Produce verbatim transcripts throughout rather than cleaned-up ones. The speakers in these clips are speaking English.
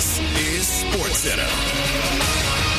This is SportsCenter.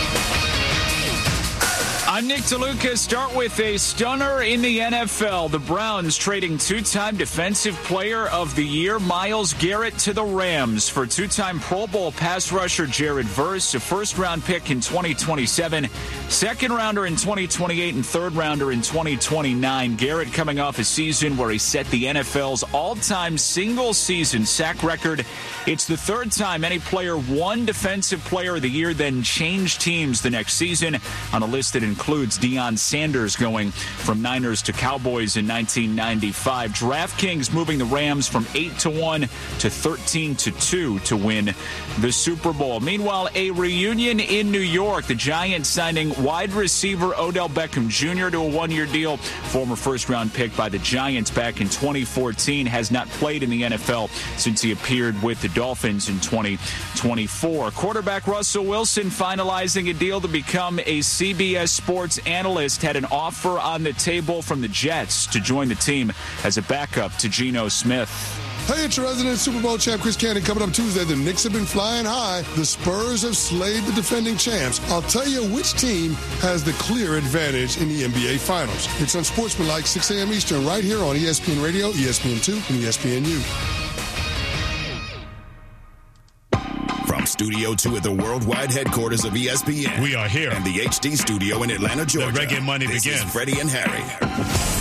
I'm Nick DeLuca. Start with a stunner in the N F L. The Browns trading two-time Defensive Player of the Year Myles Garrett to the Rams for two-time Pro Bowl pass rusher Jared Verse, a first-round pick in twenty twenty-seven, second-rounder in twenty twenty-eight, and third-rounder in twenty twenty-nine. Garrett coming off a season where he set the N F L's all-time single-season sack record. It's the third time any player won Defensive Player of the Year, then changed teams the next season, on a list that includes includes Deion Sanders going from Niners to Cowboys in nineteen ninety-five. DraftKings moving the Rams from eight to one to thirteen to two to win the Super Bowl. Meanwhile, a reunion in New York. The Giants signing wide receiver Odell Beckham Junior to a one-year deal. Former first-round pick by the Giants back in twenty fourteen, has not played in the N F L since he appeared with the Dolphins in twenty twenty-four. Quarterback Russell Wilson finalizing a deal to become a C B S Sports analyst, had an offer on the table from the Jets to join the team as a backup to Geno Smith. Hey, it's your resident Super Bowl champ, Chris Cannon. Coming up Tuesday, the Knicks have been flying high. The Spurs have slayed the defending champs. I'll tell you which team has the clear advantage in the N B A Finals. It's Unsportsmanlike, six a.m. Eastern, right here on E S P N Radio, E S P N two, and E S P N U. From Studio two at the worldwide headquarters of E S P N. We are here. And the H D studio in Atlanta, Georgia. The reggae money this begins. Is Freddie and Harry.